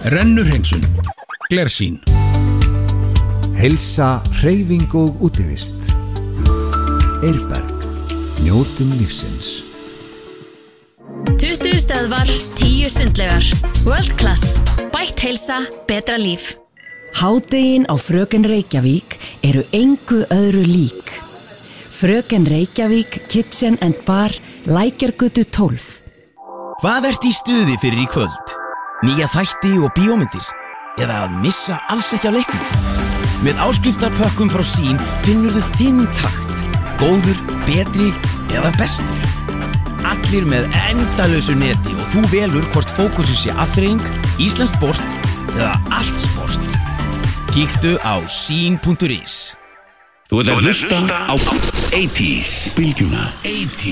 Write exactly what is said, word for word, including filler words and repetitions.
Rennuhreinsun, Glersýn. Heilsa, hreyfing og útivist. Eirberg, njótum lífsins. tuttugu stöðvar, tíu sundlaugar. World Class. Bætt heilsa, betra líf. Hádegin á Fröken Reykjavík eru engu öðru lík. Fröken Reykjavík Kitchen and Bar, Lækjargötu tólf. Hvað ert í stuði fyrir í kvöld? Nýja þætti og bíómyndir? Eða að missa alls ekki af leiknum? Með áskriftarpökkum frá Sín finnurðu þinn takt. Góður, betri eða bestur. Allir með endalausu neti og þú velur hvort fókusið sé afþreying, íslenskt sport eða allt sport. Kíktu á sín punktur is. Þú ert að hlusta á eighties, bylgjuna.